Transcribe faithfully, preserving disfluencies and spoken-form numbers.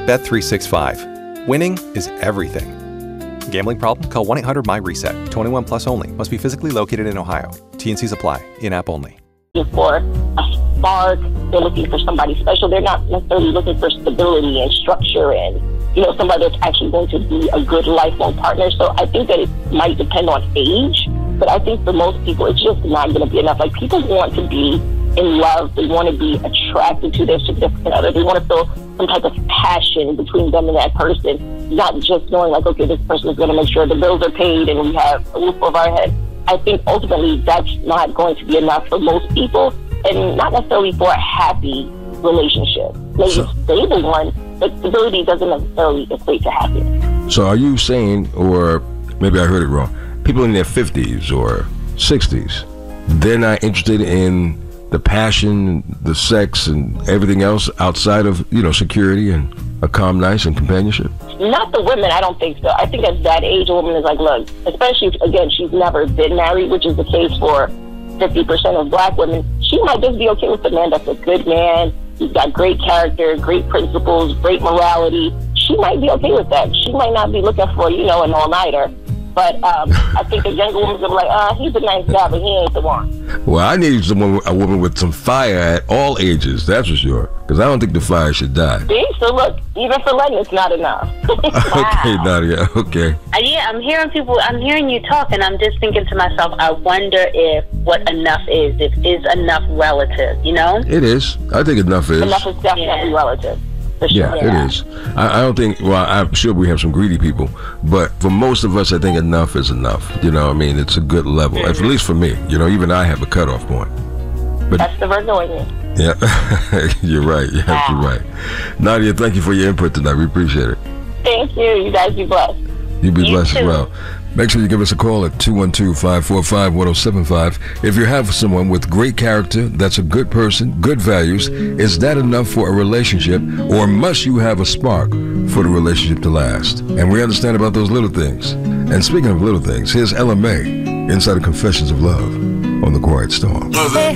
Bet three sixty-five. Winning is everything. Gambling problem? Call one eight hundred my reset. twenty-one plus only. Must be physically located in Ohio. T N Cs apply. In-app only. For a spark, they're looking for somebody special. They're not necessarily looking for stability and structure and, you know, somebody that's actually going to be a good lifelong partner. So I think that it might depend on age, but I think for most people, it's just not going to be enough. Like, people want to be in love. They want to be attracted to their significant other. They want to feel some type of passion between them and that person, not just knowing like, okay, this person is going to make sure the bills are paid and we have a roof over our head. I think ultimately that's not going to be enough for most people, and not necessarily for a happy relationship. Maybe so, a stable one, but stability doesn't necessarily equate to happiness. So are you saying, or maybe I heard it wrong, people in their fifties or sixties, they're not interested in the passion, the sex, and everything else outside of, you know, security and a calm, nice, and companionship? Not the women, I don't think so. I think at that age, a woman is like, look, especially if, again, she's never been married, which is the case for fifty percent of black women. She might just be okay with a man that's a good man. He's got great character, great principles, great morality. She might be okay with that. She might not be looking for, you know, an all-nighter. But um, I think a younger woman's gonna be like, uh, he's a nice guy, but he ain't the one. Well, I need someone, a woman with some fire at all ages, that's for sure. Because I don't think the fire should die. See? So look, even for Lennon, it's not enough. Okay, Nadia, okay. Uh, yeah, I'm hearing people, I'm hearing you talk, and I'm just thinking to myself, I wonder if what enough is, if is enough relative, you know? It is. I think enough is. Enough is definitely yeah. relative. Sure. Yeah, yeah, it is. I, I don't think, well, I'm sure we have some greedy people, but for most of us, I think enough is enough. You know, I mean, it's a good level, mm-hmm. at least for me. You know, even I have a cutoff point. But that's the Virgo in you. Yeah, you're right. Yeah, wow. You're right. Nadia, thank you for your input tonight. We appreciate it. Thank you. You guys be blessed. You be you blessed too. as well. Make sure you give us a call at two one two, five four five, one oh seven five. If you have someone with great character, that's a good person, good values, is that enough for a relationship, or must you have a spark for the relationship to last? And we understand about those little things. And speaking of little things, here's Ella Mai inside of Confessions of Love on The Quiet Storm.